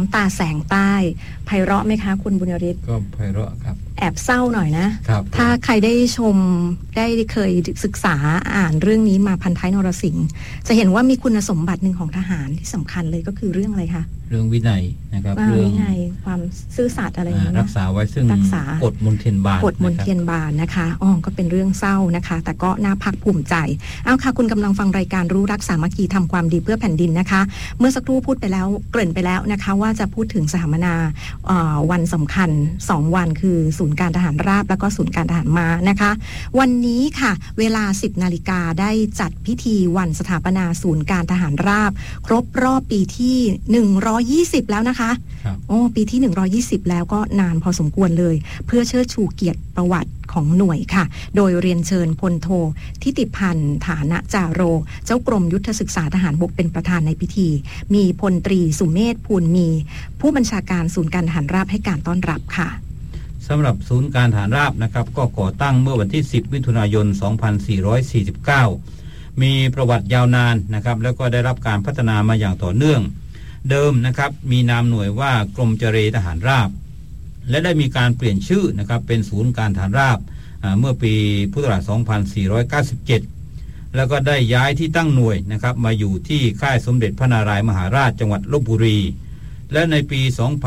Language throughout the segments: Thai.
ำตาแสงใต้ไพเราะไหมคะคุณบุญยริศก็ไพเราะครับแอบเศร้าหน่อยนะครับถ้าใครได้ชมได้เคยศึกษาอ่านเรื่องนี้มาพันท้ายนรสิงห์จะเห็นว่ามีคุณสมบัติหนึ่งของทหารที่สำคัญเลยก็คือเรื่องอะไรคะเรื่องวินัยนะครับเรื่องวินัยความซื่อสัตย์อะไรอย่างเงี้ยรักษาไว้ซึ่งกฎมนเทียนบานกฎมนเทียนบานนะคะก็เป็นเรื่องเศร้านะคะแต่ก็น่าภาคภูมิใจเอาค่ะคุณกำลังฟังรายการรู้รักสามัคคีทำความดีเพื่อแผ่นดินนะคะเมื่อสักครู่พูดไปแล้วเกริ่นไปแล้วนะคะว่าจะพูดถึงสถาปนาวันสำคัญ2วันคือศูนย์การทหารราบแล้วก็ศูนย์การทหารม้านะคะวันนี้ค่ะเวลา 10 นาฬิกาได้จัดพิธีวันสถาปนาศูนย์การทหารราบครบรอบปีที่120แล้วนะคะปีที่120แล้วก็นานพอสมควรเลยเพื่อเชิดชูเกียรติประวัติของหน่วยค่ะโดยเรียนเชิญพลโททิติพันธ์ฐานะจาโรเจ้ากรมยุทธศึกษาทหารบกเป็นประธานในพิธีมีพลตรีสุเมธภูลมีผู้บัญชาการศูนย์การทหารราบให้การต้อนรับค่ะสำหรับศูนย์การทหารราบนะครับก็ก่อตั้งเมื่อวันที่10มิถุนายน2449มีประวัติยาวนานนะครับแล้วก็ได้รับการพัฒนามาอย่างต่อเนื่องเดิมนะครับมีนามหน่วยว่ากรมเจรทหารราบและได้มีการเปลี่ยนชื่อนะครับเป็นศูนย์การทหารราบเมื่อปีพุทธศักราช2497แล้วก็ได้ย้ายที่ตั้งหน่วยนะครับมาอยู่ที่ค่ายสมเด็จพระนารายมหาราชจังหวัดลพบุรีและในปี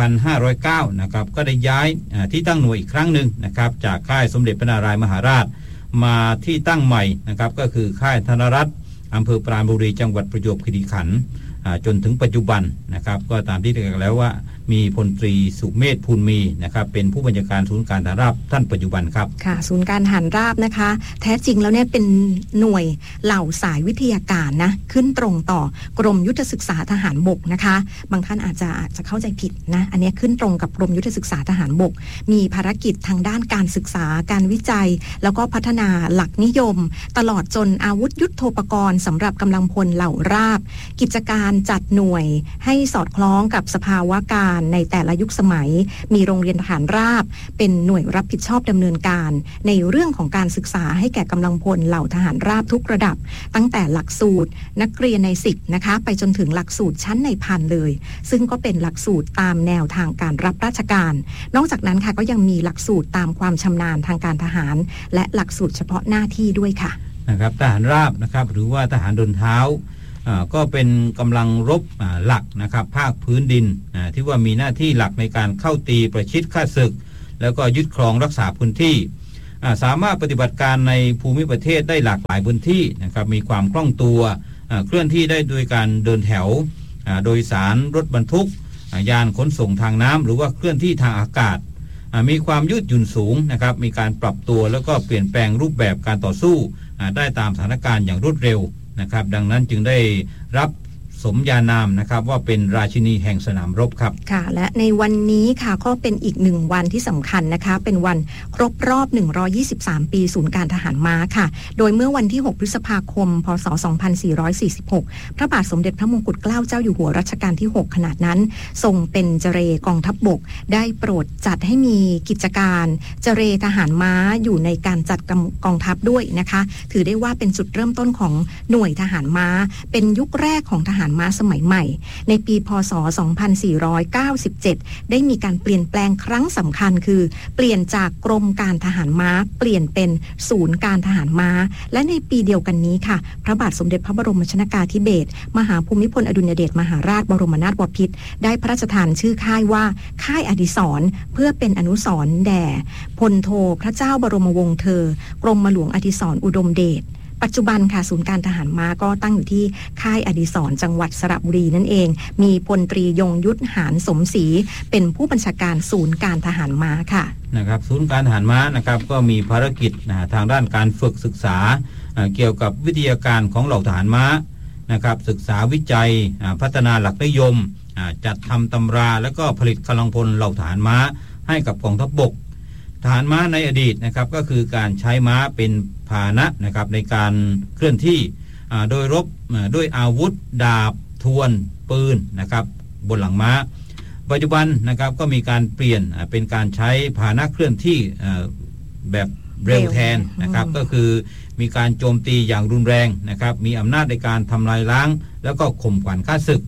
2509นะครับก็ได้ย้ายที่ตั้งหน่วยอีกครั้งหนึ่งนะครับจากค่ายสมเด็จพระนารายมหาราชมาที่ตั้งใหม่นะครับก็คือค่ายธนรัตน์อำเภอปราณบุรีจังหวัดประจวบคีรีขันธ์จนถึงปัจจุบันนะครับก็ตามที่ได้กล่าวแล้วว่ามีพลตรีสุเมธภูลมีนะครับเป็นผู้บัญชาการศูนย์การทหารราบท่านปัจจุบันครับค่ะศูนย์การทหารราบนะคะแท้จริงแล้วเนี่ยเป็นหน่วยเหล่าสายวิทยาการนะขึ้นตรงต่อกรมยุทธศึกษาทหารบกนะคะบางท่านอาจจะเข้าใจผิดนะอันนี้ขึ้นตรงกับกรมยุทธศึกษาทหารบกมีภารกิจทางด้านการศึกษาการวิจัยแล้วก็พัฒนาหลักนิยมตลอดจนอาวุธยุทโธปกรณ์สำหรับกำลังพลเหล่าราบกิจการจัดหน่วยให้สอดคล้องกับสภาวะการในแต่ละยุคสมัยมีโรงเรียนทหารราบเป็นหน่วยรับผิดชอบดำเนินการในเรื่องของการศึกษาให้แก่กำลังพลเหล่าทหารราบทุกระดับตั้งแต่หลักสูตรนักเรียนใน10นะคะไปจนถึงหลักสูตรชั้นในพันเลยซึ่งก็เป็นหลักสูตรตามแนวทางการรับราชการนอกจากนั้นค่ะก็ยังมีหลักสูตรตามความชำนาญทางการทหารและหลักสูตรเฉพาะหน้าที่ด้วยค่ะนะครับทหารราบนะครับหรือว่าทหารเดินเท้าก็เป็นกำลังรบหลักนะครับภาคพื้นดินที่ว่ามีหน้าที่หลักในการเข้าตีประชิดข้าศึกแล้วก็ยึดครองรักษาพื้นที่สามารถปฏิบัติการในภูมิประเทศได้หลากหลายพื้นที่นะครับมีความคล่องตัวเคลื่อนที่ได้โดยการเดินแถวโดยสารรถบรรทุกยานขนส่งทางน้ำหรือว่าเคลื่อนที่ทางอากาศมีความยืดหยุ่นสูงนะครับมีการปรับตัวแล้วก็เปลี่ยนแปลงรูปแบบการต่อสู้ได้ตามสถานการณ์อย่างรวดเร็วนะครับดังนั้นจึงได้รับสมญานามนะครับว่าเป็นราชินีแห่งสนามรบครับค่ะและในวันนี้ค่ะก็เป็นอีกหนึ่งวันที่สำคัญนะคะเป็นวันครบรอบ123ปีศูนย์การทหารม้าค่ะโดยเมื่อวันที่6พฤษภาคมพศ2446พระบาทสมเด็จพระมงกุฎเกล้าเจ้าอยู่หัวรัชกาลที่6ขณะนั้นทรงเป็นเจรกองทัพบกได้โปรดจัดให้มีกิจการเจรทหารม้าอยู่ในการจัดกองทัพด้วยนะคะถือได้ว่าเป็นจุดเริ่มต้นของหน่วยทหารม้าเป็นยุคแรกของทหารม้าสมัยใหม่ในปีพ.ศ. 2497ได้มีการเปลี่ยนแปลงครั้งสำคัญคือเปลี่ยนจากกรมการทหารม้าเปลี่ยนเป็นศูนย์การทหารม้าและในปีเดียวกันนี้ค่ะพระบาทสมเด็จพระบรมชนกาธิเบศรมหาภูมิพลอดุลยเดชมหาราชบรมนาถบพิตรได้พระราชทานชื่อค่ายว่าค่ายอดิศรเพื่อเป็นอนุสรณ์แด่พลโทพระเจ้าบรมวงศ์เธอกรมหลวงอดิศรอุดมเดชปัจจุบันค่ะศูนย์การทหารม้าก็ตั้งอยู่ที่ค่ายอดิศรจังหวัดสระบุรีนั่นเองมีพลตรียงยุทธหานสมศรีเป็นผู้บัญชาการศูนย์การทหารม้าค่ะนะครับศูนย์การทหารม้านะครับก็มีภารกิจทางด้านการฝึกศึกษาเกี่ยวกับวิทยาการของเหล่าทหารม้านะครับศึกษาวิจัยพัฒนาหลักนิยมจัดทำตำราและก็ผลิตกำลังพลเหล่าทหารม้าให้กับกองทัพบกทหารม้าในอดีตนะครับก็คือการใช้ม้าเป็นพาหนะนะครับในการเคลื่อนที่โดยรบด้วยอาวุธดาบทวนปืนนะครับบนหลังม้าปัจจุบันนะครับก็มีการเปลี่ยนเป็นการใช้พาหนะเคลื่อนที่แบบเร็วแทนนะครับก็คือมีการโจมตีอย่างรุนแรงนะครับมีอำนาจในการทำลายล้างแล้วก็ข่มขวัญข้าศึก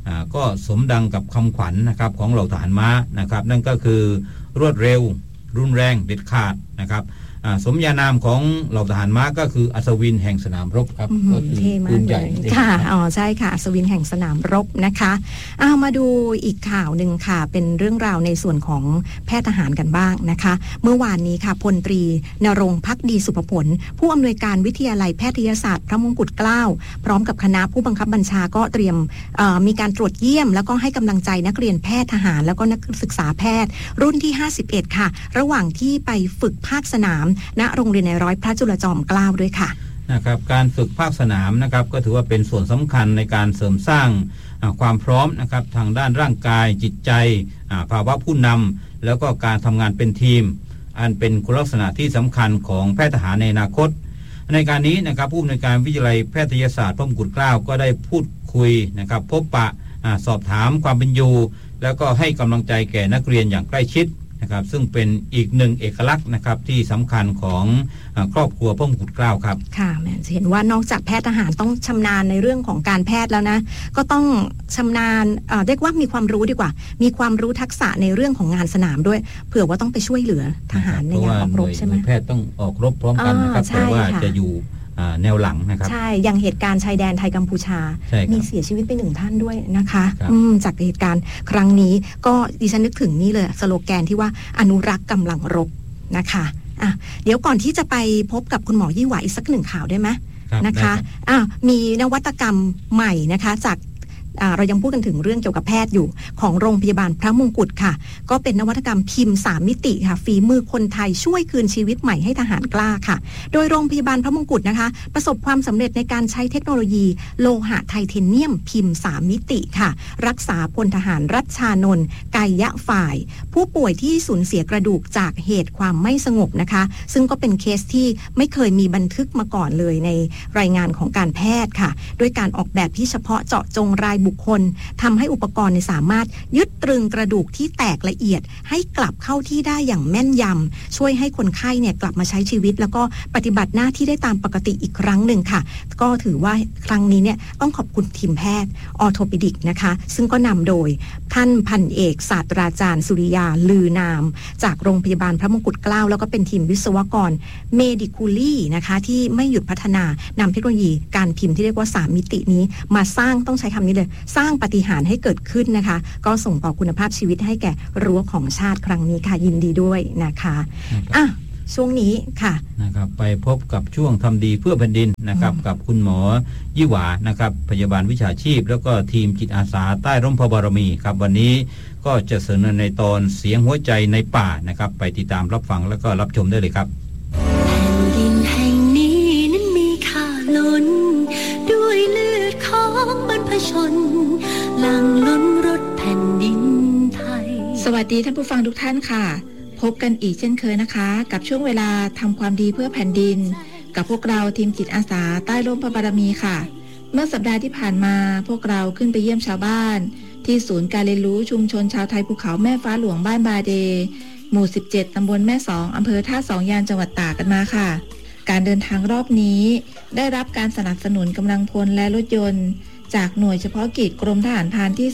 ก็สมดังกับคำขวัญนะครับของเหล่าทหารม้านะครับนั่นก็คือรวดเร็วรุนแรงเด็ดขาดนะครับสมญานามของเหล่าทหารม้าก็คืออัศวินแห่งสนามรบครับก็คือปืนใหญ่ค่ะใช่ค่ะอัศวินแห่งสนามรบนะคะมาดูอีกข่าวหนึ่งค่ะเป็นเรื่องราวในส่วนของแพทย์ทหารกันบ้างนะคะเมื่อวานนี้ค่ะพลตรีณรงค์ภักดีสุภผลผู้อำนวยการวิทยาลัยแพทยศาสตร์พระมงกุฎเกล้าพร้อมกับคณะผู้บังคับบัญชาก็เตรียมมีการตรวจเยี่ยมแล้วก็ให้กำลังใจนักเรียนแพทย์ทหารแล้วก็นักศึกษาแพทย์รุ่นที่51ค่ะระหว่างที่ไปฝึกภาคสนามณโรงเรียนในร้อยพระจุลจอมเกล้าด้วยค่ะนะครับการฝึกภาคสนามนะครับก็ถือว่าเป็นส่วนสำคัญในการเสริมสร้างความพร้อมนะครับทางด้านร่างกายจิตใจภาวะผู้นำแล้วก็การทำงานเป็นทีมอันเป็นคุณลักษณะที่สำคัญของแพทย์ทหารในอนาคตในการนี้นะครับผู้อำนวยการวิทยาลัยแพทยศาสตร์พระมงกุฎเกล้าก็ได้พูดคุยนะครับพบปะสอบถามความเป็นอยู่แล้วก็ให้กำลังใจแก่นักเรียนอย่างใกล้ชิดนะครับซึ่งเป็นอีกหนึ่งเอกลักษณ์นะครับที่สำคัญของครอบครัวพระมงกุฎเกล้าครับค่ะแม่เห็นว่านอกจากแพทย์ทหารต้องชำนาญในเรื่องของการแพทย์แล้วนะก็ต้องชำนาญเรียกว่ามีความรู้ดีกว่ามีความรู้ทักษะในเรื่องของงานสนามด้วยเผื่อว่าต้องไปช่วยเหลือทหารในยามออกรบใช่ไหมแพทย์ต้องออกรบพร้อมกันนะครับแต่ว่าจะอยู่แนวหลังนะครับใช่อย่างเหตุการณ์ชายแดนไทยกัมพูชามีเสียชีวิตไป1 ท่านด้วยนะคะจากเหตุการณ์ครั้งนี้ก็ดิฉันนึกถึงนี่เลยสโลแกนที่ว่าอนุรักษ์กำลังรบนะคะเดี๋ยวก่อนที่จะไปพบกับคุณหมอยี่หวาอีกสัก1 ข่าวได้ไหมนะคะมีนวัตกรรมใหม่นะคะจากเรายังพูดกันถึงเรื่องเกี่ยวกับแพทย์อยู่ของโรงพยาบาลพระมงกุฎค่ะก็เป็นนวัตกรรมพิมพ์3 มิติค่ะฝีมือคนไทยช่วยคืนชีวิตใหม่ให้ทหารกล้าค่ะโดยโรงพยาบาลพระมงกุฎนะคะประสบความสำเร็จในการใช้เทคโนโลยีโลหะไทเทเนียมพิมพ์3 มิติค่ะรักษาพลทหารรัชชานนท์ไกยะฝ่ายผู้ป่วยที่สูญเสียกระดูกจากเหตุความไม่สงบนะคะซึ่งก็เป็นเคสที่ไม่เคยมีบันทึกมาก่อนเลยในรายงานของการแพทย์ค่ะด้วยการออกแบบที่เฉพาะเจาะจงรายบุคคลทำให้อุปกรณ์สามารถยึดตรึงกระดูกที่แตกละเอียดให้กลับเข้าที่ได้อย่างแม่นยำช่วยให้คนไข้เนี่ยกลับมาใช้ชีวิตแล้วก็ปฏิบัติหน้าที่ได้ตามปกติอีกครั้งหนึ่งค่ะก็ถือว่าครั้งนี้เนี่ยต้องขอบคุณทีมแพทย์ออร์โทปิดิกนะคะซึ่งก็นำโดยท่านพันเอกศาสตราจารย์สุริยาลือนามจากโรงพยาบาลพระมงกุฎเกล้าแล้วก็เป็นทีมวิศวกรเมดิคูลี่นะคะที่ไม่หยุดพัฒนานำเทคโนโลยีการพิมพ์ที่เรียกว่า3 มิตินี้มาสร้างต้องใช้คำนี้เลยสร้างปาฏิหาริย์ให้เกิดขึ้นนะคะก็ส่งต่อคุณภาพชีวิตให้แก่รั้วของชาติครั้งนี้ค่ะยินดีด้วยนะคะช่วงนี้ค่ะนะครับไปพบกับช่วงทำดีเพื่อแผ่นดินนะครับกับคุณหมอยี่หวานะครับพยาบาลวิชาชีพแล้วก็ทีมจิตอาสาใต้ร่มพระบารมีครับวันนี้ก็จะเสนอในตอนเสียงหัวใจในป่านะครับไปติดตามรับฟังแล้วก็รับชมได้เลยครับแผ่นดินแห่งนี้นั้นมีค่าล้นด้วยเลือดของบรรพชนหลั่งล้นรถแผ่นดินไทยสวัสดีท่านผู้ฟังทุกท่านค่ะพบกันอีกเช่นเคยนะคะกับช่วงเวลาทำความดีเพื่อแผ่นดินกับพวกเราทีมจิตอาสาใต้ร่มพระบารมีค่ะเมื่อสัปดาห์ที่ผ่านมาพวกเราขึ้นไปเยี่ยมชาวบ้านที่ศูนย์การเรียนรู้ชุมชนชาวไทยภูเขาแม่ฟ้าหลวงบ้านบาเดหมู่17ตำบลแม่สองอำเภอท่าสองยางจังหวัดตากกันมาค่ะการเดินทางรอบนี้ได้รับการสนับสนุนกำลังพลและรถยนต์จากหน่วยเฉพาะกิจกรมทหารพรานที่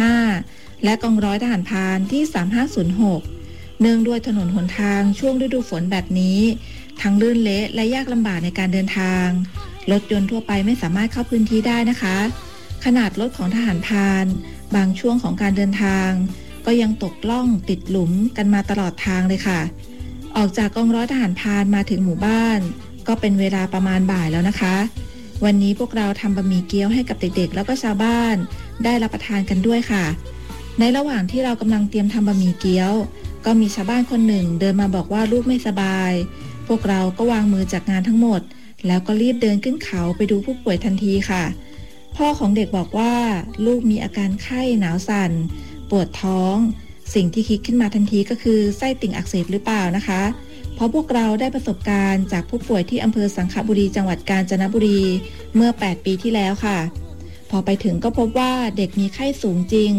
35และกองร้อยทหารพรานที่3506เนื่องด้วยถนนหนทางช่วงฤดูฝนแบบนี้ทั้งลื่นเละและยากลำบากในการเดินทางรถยนต์ทั่วไปไม่สามารถเข้าพื้นที่ได้นะคะขนาดรถของทหารพรานบางช่วงของการเดินทางก็ยังตกล่องติดหลุมกันมาตลอดทางเลยค่ะออกจากกองร้อยทหารพรานมาถึงหมู่บ้านก็เป็นเวลาประมาณบ่ายแล้วนะคะวันนี้พวกเราทำบะหมี่เกี๊ยวให้กับเด็กๆแล้วก็ชาวบ้านได้รับประทานกันด้วยค่ะในระหว่างที่เรากำลังเตรียมทำบะหมี่เกี๊ยวก็มีชาวบ้านคนหนึ่งเดินมาบอกว่าลูกไม่สบายพวกเราก็วางมือจากงานทั้งหมดแล้วก็รีบเดินขึ้นเขาไปดูผู้ป่วยทันทีค่ะพ่อของเด็กบอกว่าลูกมีอาการไข้หนาวสั่นปวดท้องสิ่งที่คิดขึ้นมาทันทีก็คือไส้ติ่งอักเสบหรือเปล่านะคะเพราะพวกเราได้ประสบการณ์จากผู้ป่วยที่อำเภอสังขบุรีจังหวัดกาญจนบุรีเมื่อ8 ปีที่แล้วค่ะพอไปถึงก็พบว่าเด็กมีไข้สูงจริง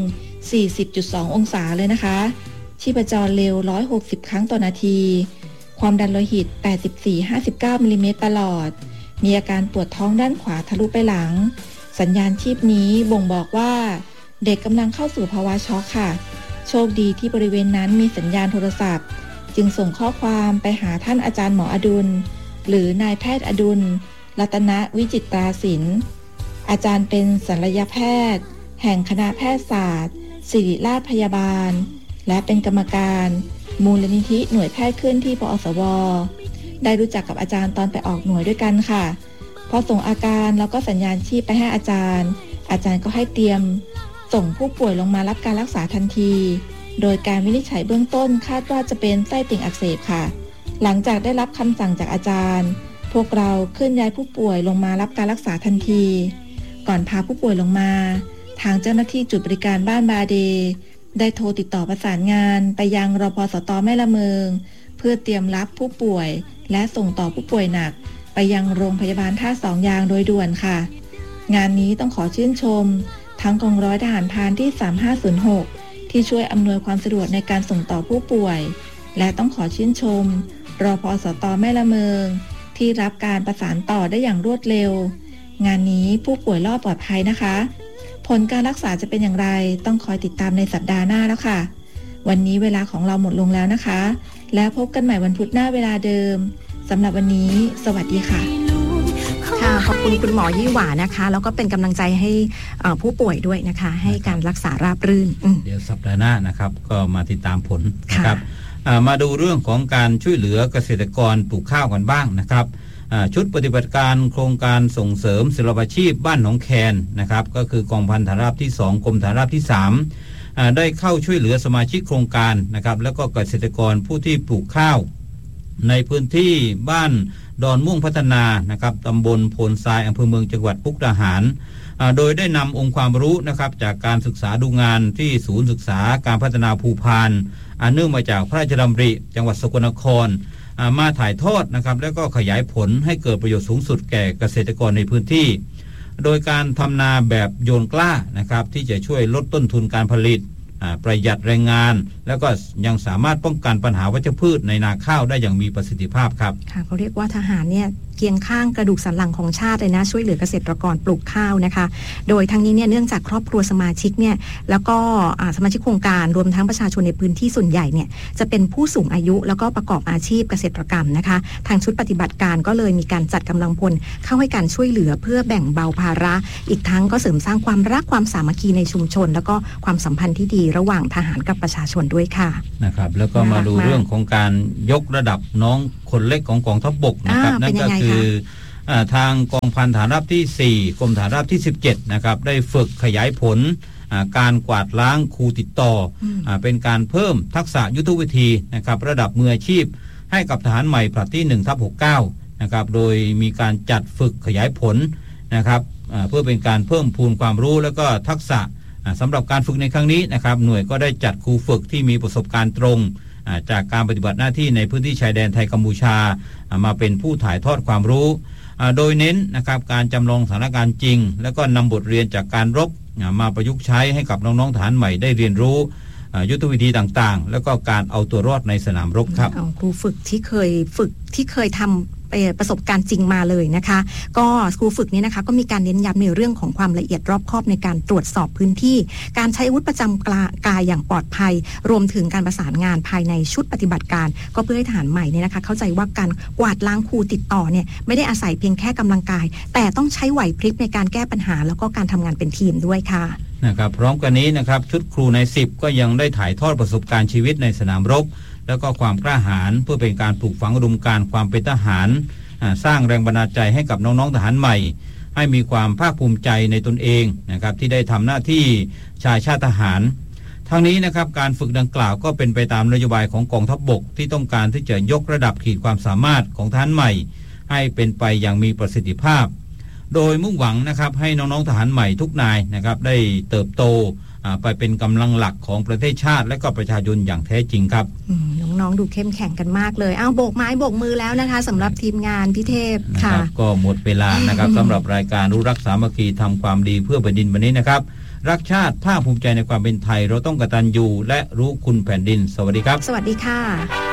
40.2 องศาเลยนะคะชีพจรเร็ว160 ครั้งต่อนาทีความดันโลหิต 84-59 มิลลิเมตรประหลอดมีอาการปวดท้องด้านขวาทะลุไปหลังสัญญาณชีพนี้บ่งบอกว่าเด็กกำลังเข้าสู่ภาวะช็อกค่ะโชคดีที่บริเวณนั้นมีสัญญาณโทรศัพท์จึงส่งข้อความไปหาท่านอาจารย์หมออดุลหรือนายแพทย์อดุลรัตนวิจิตราศิลป์อาจารย์เป็นศัลยแพทย์แห่งคณะแพทยศาสตร์ศิริราชพยาบาลและเป็นกรรมการมูลนิธิหน่วยแพทย์เคลื่อนที่ปอสวได้รู้จักกับอาจารย์ตอนไปออกหน่วยด้วยกันค่ะพอส่งอาการแล้วก็สัญญาณชีพไปให้อาจารย์ก็ให้เตรียมส่งผู้ป่วยลงมารับการรักษาทันทีโดยการวินิจฉัยเบื้องต้นคาดว่าจะเป็นไส้ติ่งอักเสบค่ะหลังจากได้รับคำสั่งจากอาจารย์พวกเราเคลื่อนย้ายผู้ป่วยลงมารับการรักษาทันทีก่อนพาผู้ป่วยลงมาทางเจ้าหน้าที่จุดบริการบ้านบาเดได้โทรติดต่อประสานงานไปยังรพสต.แม่ละเมิงเพื่อเตรียมรับผู้ป่วยและส่งต่อผู้ป่วยหนักไปยังโรงพยาบาลท่าสองยางโดยด่วนค่ะงานนี้ต้องขอชื่นชมทั้งกองร้อยทหารพรานที่3506ที่ช่วยอำนวยความสะดวกในการส่งต่อผู้ป่วยและต้องขอชื่นชมรพสต.แม่ละเมิงที่รับการประสานต่อได้อย่างรวดเร็วงานนี้ผู้ป่วยรอดปลอดภัยนะคะผลการรักษาจะเป็นอย่างไรต้องคอยติดตามในสัปดาห์หน้าแล้วค่ะวันนี้เวลาของเราหมดลงแล้วนะคะแล้วพบกันใหม่วันพุธหน้าเวลาเดิมสำหรับวันนี้สวัสดีค่ะค่ะขอบคุณคุณหมอยี่หว่านะคะแล้วก็เป็นกำลังใจให้ผู้ป่วยด้วยนะคะให้การรักษาราบรื่นเดี๋ยวสัปดาห์หน้านะครับก็มาติดตามผลนะครับมาดูเรื่องของการช่วยเหลือเกษตรกรปลูกข้าวกันบ้างนะครับชุดปฏิบัติการโครงการส่งเสริมศิลปาชีพบ้านหนองแคนนะครับก็คือกองพันฐานราบที่2กรมฐานราบที่3ได้เข้าช่วยเหลือสมาชิกโครงการนะครับแล้วก็เกษตรกรผู้ที่ปลูกข้าวในพื้นที่บ้านดอนม่วงพัฒนานะครับตำบลโพนทรายอำเภอเมืองจังหวัดมุกดาหารโดยได้นำองค์ความรู้นะครับจากการศึกษาดูงานที่ศูนย์ศึกษาการพัฒนาภูพานเนื่องมาจากพระราชดำริจังหวัดสกลนครมาถ่ายทอดนะครับแล้วก็ขยายผลให้เกิดประโยชน์สูงสุดแก่เกษตรกรในพื้นที่โดยการทำนาแบบโยนกล้านะครับที่จะช่วยลดต้นทุนการผลิตประหยัดแรงงานแล้วก็ยังสามารถป้องกันปัญหาวัชพืชในนาข้าวได้อย่างมีประสิทธิภาพครับค่ะเขาเรียกว่าทหารเนี่ยเคียงข้างกระดูกสันหลังของชาติเลยนะช่วยเหลือเกษตรกรปลูกข้าวนะคะโดยทั้งนี้เนี่ยเนื่องจากครอบครัวสมาชิกเนี่ยแล้วก็สมาชิกโครงการรวมทั้งประชาชนในพื้นที่ส่วนใหญ่เนี่ยจะเป็นผู้สูงอายุแล้วก็ประกอบอาชีพเกษตรกรรมนะคะทางชุดปฏิบัติการก็เลยมีการจัดกำลังพลเข้าให้การช่วยเหลือเพื่อแบ่งเบาภาระอีกทั้งก็เสริมสร้างความรักความสามัคคีในชุมชนแล้วก็ความสัมพันธ์ที่ดีระหว่างทหารกับประชาชนด้วยค่ะนะครับแล้วก็มาดูเรื่องของการยกระดับน้องคนเล็กของกองทัพบกนะครับนั่นก็คือทางกองพันฐานราบที่4กรมฐานราบที่17นะครับได้ฝึกขยายผลการกวาดล้างครูติดต่อเป็นการเพิ่มทักษะยุทธวิธีนะครับระดับมืออาชีพให้กับทหารใหม่ผลัดที่1/69นะครับโดยมีการจัดฝึกขยายผลนะครับเพื่อเป็นการเพิ่มพูนความรู้แล้วก็ทักษะสำหรับการฝึกในครั้งนี้นะครับหน่วยก็ได้จัดครูฝึกที่มีประสบการณ์ตรงจากการปฏิบัติหน้าที่ในพื้นที่ชายแดนไทยกัมพูชามาเป็นผู้ถ่ายทอดความรู้โดยเน้นนะครับการจำลองสถานการณ์จริงแล้วก็นำบทเรียนจากการรบมาประยุกต์ใช้ให้กับน้องๆทหารใหม่ได้เรียนรู้ยุทธวิธีต่างๆแล้วก็การเอาตัวรอดในสนามรบครับครูฝึกที่เคยทำประสบการณ์จริงมาเลยนะคะก็ครูฝึกนี้นะคะก็มีการเน้นย้ำในเรื่องของความละเอียดรอบคอบในการตรวจสอบพื้นที่การใช้อาวุธประจำกายอย่างปลอดภัยรวมถึงการประสานงานภายในชุดปฏิบัติการก็เพื่อให้ทหารใหม่เนี่ยนะคะเข้าใจว่าการกวาดล้างครูติดต่อเนี่ยไม่ได้อาศัยเพียงแค่กำลังกายแต่ต้องใช้ไหวพริบในการแก้ปัญหาแล้วก็การทำงานเป็นทีมด้วยค่ะนะครับพร้อมกันนี้นะครับชุดครูใน10ก็ยังได้ถ่ายทอดประสบการณ์ชีวิตในสนามรบแล้วก็ความกล้าหาญเพื่อเป็นการปลูกฝังอุดมการณ์ความเป็นทหารสร้างแรงบันดาลใจให้กับน้องๆทหารใหม่ให้มีความภาคภูมิใจในตนเองนะครับที่ได้ทำหน้าที่ชายชาติทหารทั้งนี้นะครับการฝึกดังกล่าวก็เป็นไปตามนโยบายของกองทัพบกที่ต้องการที่จะยกระดับขีดความสามารถของทหารใหม่ให้เป็นไปอย่างมีประสิทธิภาพโดยมุ่งหวังนะครับให้น้องๆทหารใหม่ทุกนายนะครับได้เติบโตไปเป็นกำลังหลักของประเทศชาติและก็ประชาชนอย่างแท้จริงครับน้องๆดูเข้มแข็งกันมากเลยโบกไม้โบกมือแล้วนะคะสำหรับทีมงานพี่เทพค่ะก็หมดเวลานะครับสำหรับรายการรู้รักสามัคคีทำความดีเพื่อแผ่นดินวันนี้นะครับรักชาติภาคภูมิใจในความเป็นไทยเราต้องกตัญญูและรู้คุณแผ่นดินสวัสดีครับสวัสดีค่ะ